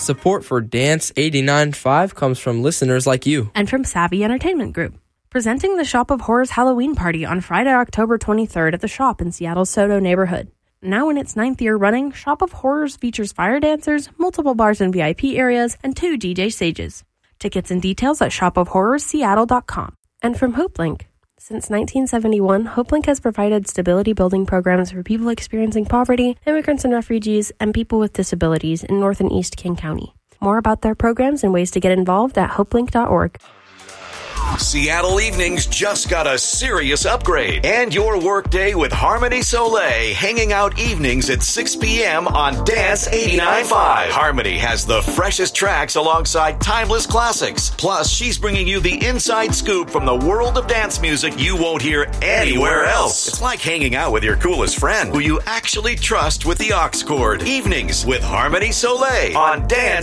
Support for Dance 89.5 comes from listeners like you. And from Savvy Entertainment Group. Presenting the Shop of Horrors Halloween Party on Friday, October 23rd at the Shop in Seattle's SoDo neighborhood. Now in its 9th year running, Shop of Horrors features fire dancers, multiple bars and VIP areas, and 2 DJ stages. Tickets and details at shopofhorrorsseattle.com. And from HopeLink. Since 1971, HopeLink has provided stability building programs for people experiencing poverty, immigrants and refugees, and people with disabilities in North and East King County. More about their programs and ways to get involved at hopelink.org. Seattle Evenings just got a serious upgrade. And your workday with Harmony Soleil, hanging out evenings at 6 p.m. on Dance 89.5. Harmony has the freshest tracks alongside timeless classics. Plus, she's bringing you the inside scoop from the world of dance music you won't hear anywhere else. It's like hanging out with your coolest friend, who you actually trust with the aux cord. Evenings with Harmony Soleil on Dance